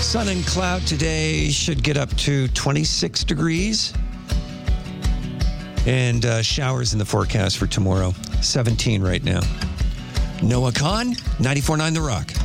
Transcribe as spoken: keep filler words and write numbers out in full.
Sun and cloud today, should get up to twenty-six degrees. And uh, showers in the forecast for tomorrow. seventeen right now. Noah Khan, ninety-four point nine The Rock.